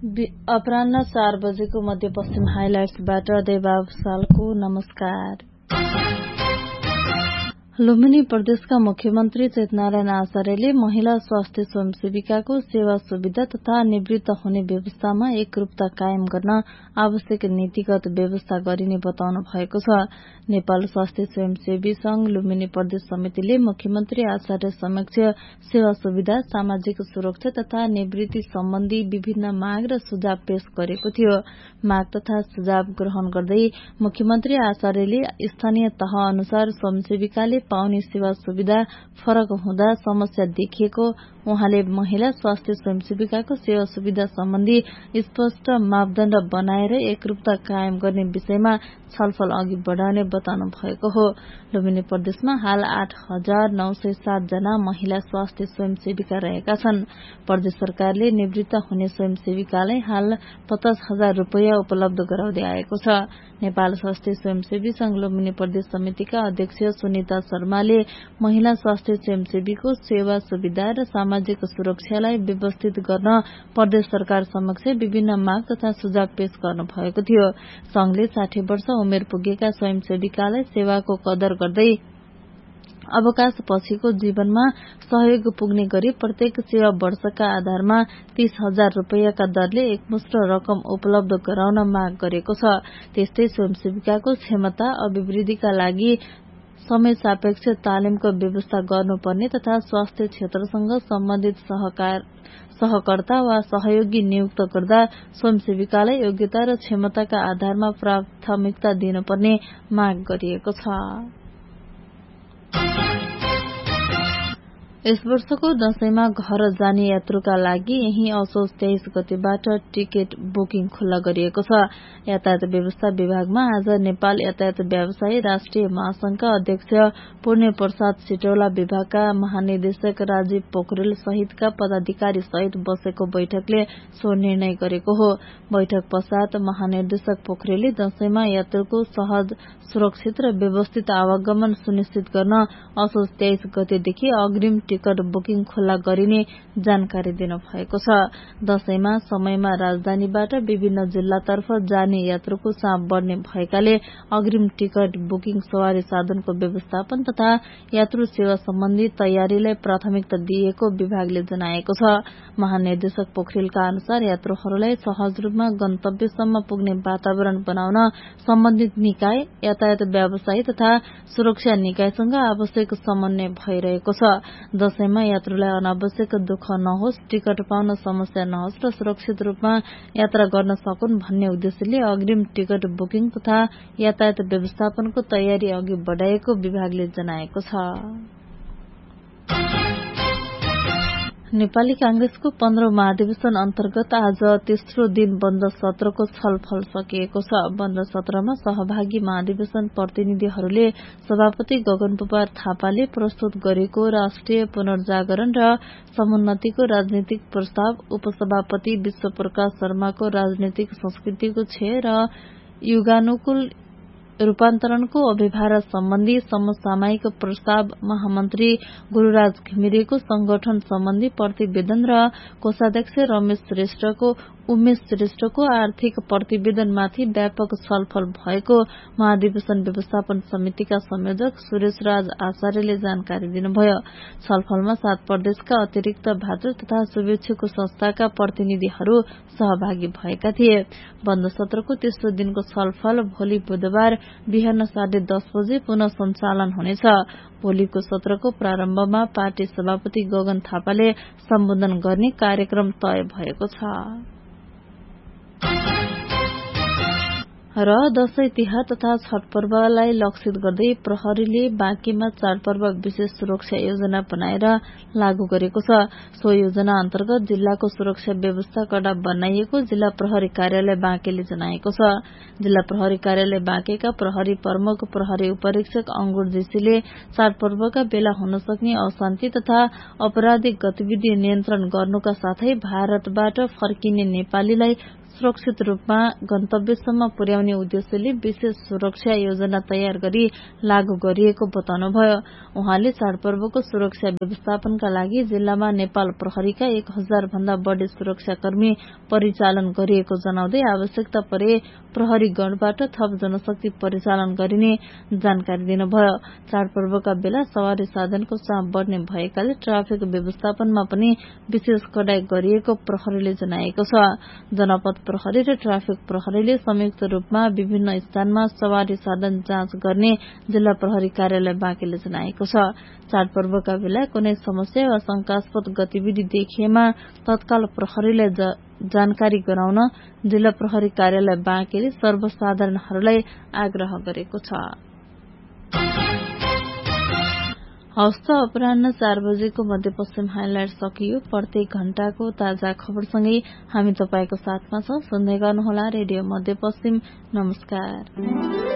अपराह्न 4 बजेको मध्यपश्चिम हाइलाइट्सबाट देवावसालको नमस्कार। लुम्बिनी प्रदेशका मुख्यमन्त्री चेतनारायण आचार्यले महिला स्वास्थ्य स्वयंसेविकाको सेवा सुविधा तथा निवृत्त हुने व्यवस्थामा एकरूपता कायम गर्न आवश्यक नीतिगत व्यवस्था गरिने बताउनु भएको छ। नेपाल स्वास्थ्य स्वयंसेवी संघ लुम्बिनी प्रदेश समितिले मुख्यमन्त्री आचार्य समक्ष सेवा सुविधा, सामाजिक सुरक्षा तथा निवृत्ति सम्बन्धी विभिन्न माग र सुझाव पेश गरेको थियो। माग तथा सुझाव ग्रहण गर्दै मुख्यमन्त्री आचार्यले स्थानीय तह अनुसार स्वयंसेविकाले पाउने सेवा सुविधा फरक हुँदा समस्या देखिएको उहाँले महिला स्वास्थ्य स्वयंसेविकाको सेवा सुविधा सम्बन्धी स्पष्ट मापदण्ड बनाएर एकरूपता कायम गर्ने विषयमा छलफल अघि बढ़ाउने बताउनु भएको हो। लुम्बिनी प्रदेशमा हाल 8,907 जना महिला स्वास्थ्य स्वयंसेविका रहेका छन्। प्रदेश सरकारले निवृत्त हुने स्वयंसेविकालाई हाल 50,000 रूपियाँ उपलब्ध गराउँदै आएको छ। नेपाल स्वास्थ्य स्वयंसेवी संघ लुम्बिनी प्रदेश समितिका अध्यक्ष सुनिता शर्माले महिला स्वास्थ्य स्वयंसेवीको सेवा सुविधा र सामाजिक सुरक्षालाई व्यवस्थित गर्न प्रदेश सरकार समक्ष विभिन्न माग तथा सुझाव पेश गर्नु भएको थियो। संघले 60 वर्ष उमेर पुगेका स्वयंसेविकालाई सेवाको कदर गर्दै अवकाश पछिको जीवनमा सहयोग पुग्ने गरी प्रत्येक सेवा वर्षका आधारमा 30,000 रूपियाँका दरले एकमुष्ट रकम उपलब्ध गराउन माग गरेको छ। त्यस्तै स्वयंसेविकाको क्षमता अभिवृद्धिका लागि समय सापेक्ष तालिमको व्यवस्था गर्नुपर्ने तथा स्वास्थ्य क्षेत्रसँग सम्बन्धित सहकर्ता वा सहयोगी नियुक्त गर्दा स्वयंसेविकालाई योग्यता र क्षमताका आधारमा प्राथमिकता दिनुपर्ने माग गरिएको छ। यस वर्षको दशैंमा घर जाने यात्रुका लागि यही असोज 23 गतेबाट टिकट बुकिङ खुल्ला गरिएको छ। यातायात व्यवस्था विभागमा आज नेपाल यातायात व्यवसायी राष्ट्रिय महासंघका अध्यक्ष पुण्य प्रसाद सिटौला, विभागका महानिदेशक राजीव पोखरेल सहितका पदाधिकारी सहित बसेको बैठकले सो निर्णय गरेको हो। बैठक पश्चात महानिर्देशक पोखरेलले दशैंमा यात्रुको सहज, सुरक्षित र व्यवस्थित आवागमन सुनिश्चित गर्न असोज 23 गतेदेखि अग्रिम टिकट बुकिङ खुल्ला गरिने जानकारी दिनुभएको छ। दशैंमा समयमा राजधानीबाट विभिन्न जिल्लातर्फ जाने यात्रुको चाप बढ़ने भएकाले अग्रिम टिकट बुकिङ, सवारी साधनको व्यवस्थापन तथा यात्रु सेवा सम्बन्धी तयारीलाई प्राथमिकता दिएको विभागले जनाएको छ। महानिर्देशक पोखरेलका अनुसार यात्रुहरूलाई सहज रूपमा गन्तव्यसम्म पुग्ने वातावरण बनाउन सम्बन्धित निकाय, यातायात व्यवसायी तथा सुरक्षा निकायसँग आवश्यक समन्वय भइरहेको छ। दशैंमा यात्रुलाई अनावश्यक दुःख नहोस्, टिकट पाउन समस्या नहोस् र सुरक्षित रूपमा यात्रा गर्न सकुन् भन्ने उद्देश्यले अग्रिम टिकट बुकिङ तथा यातायात व्यवस्थापनको तयारी अघि बढ़ाएको विभागले जनाएको छ। नेपाली कांग्रेसको 15औं महाधिवेशन अन्तर्गत आज तेस्रो दिन बन्द सत्रको छलफल सकिएको छ। बन्द सत्रमा सहभागी महाधिवेशन प्रतिनिधिहरूले सभापति गगनप्रसाद थापाले प्रस्तुत गरेको राष्ट्रिय पुनर्जागरण र समुन्नतिको राजनीतिक प्रस्ताव, उपसभापति विश्वप्रकाश शर्माको राजनीतिक संस्कृतिको क्षय र युगानुकूल रूपान्तरणको अभिभार सम्बन्धी समसामयिक प्रस्ताव, महामन्त्री गुरूराज घिमिरेको संगठन सम्बन्धी प्रतिवेदन र कोषाध्यक्ष उमेश श्रेष्ठको आर्थिक प्रतिवेदनमाथि व्यापक छलफल भएको महाधिवेशन व्यवस्थापन समितिका संयोजक सुरेश राज आचार्यले जानकारी दिनुभयो। छलफलमा 7 प्रदेशका अतिरिक्त भातृ तथा शुभेच्छुक संस्थाका प्रतिनिधिहरू सहभागी भएका थिए। बन्द सत्रको तेस्रो दिनको छलफल भोलि बुधबार बिहान 10:30 बजे पुनः सञ्चालन हुनेछ। भोलिको सत्रको प्रारम्भमा पार्टी सभापति गगन थापाले सम्बोधन गर्ने कार्यक्रम तय भएको छ। र दशैं तिहार तथा छठ पर्वलाई लक्षित गर्दै प्रहरीले बाँकीमा चाडपर्व विशेष सुरक्षा योजना बनाएर लागू गरेको छ। सो योजना अन्तर्गत जिल्लाको सुरक्षा व्यवस्था कड़ा बनाइएको जिल्ला प्रहरी कार्यालय बाँकेले जनाएको छ। जिल्ला प्रहरी कार्यालय बाँकेका प्रहरी प्रमुख प्रहरी उपरीक्षक अंगुर जेसीले चाडपर्वका बेला हुन सक्ने अशान्ति तथा आपराधिक गतिविधि नियन्त्रण गर्नुका साथै भारतबाट फर्किने नेपालीलाई सुरक्षित रूपमा गन्तव्यसम्म पुर्याउने उद्देश्यले विशेष सुरक्षा योजना तयार गरी लागू गरिएको बताउनुभयो। उहाँले चाडपर्वको सुरक्षा व्यवस्थापनका लागि जिल्लामा नेपाल प्रहरीका 1000 भन्दा बढ़ी सुरक्षाकर्मी परिचालन गरिएको जनाउँदै आवश्यकता परे प्रहरी गणबाट थप जनशक्ति परिचालन गरिने जानकारी दिनुभयो। चाडपर्वका बेला सवारी साधनको चाप बढ़ने भएकाले ट्राफिक व्यवस्थापनमा पनि विशेष कडाई गरिएको प्रहरीले जनाएको छ। जनपद प्रहरी र ट्राफिक प्रहरीले संयुक्त रूपमा विभिन्न स्थानमा सवारी साधन जाँच गर्ने जिल्ला प्रहरी कार्यालय बाँकेले जनाएको छ। चाडपर्वका बेला कुनै समस्या वा शंकास्पद गतिविधि देखिएमा तत्काल प्रहरीलाई जानकारी गराउन जिल्ला प्रहरी कार्यालय बाँकेले सर्वसाधारणहरूलाई आग्रह गरेको छ। हस्त अपराह्न 4 बजेको मध्यपश्चिम हाइलाइट सकियो। प्रत्येक घण्टाको ताजा खबरसँगै हामी तपाईको साथमा छौं। सुन्दै गर्नुहोला रेडियो मध्यपश्चिम। नमस्कार।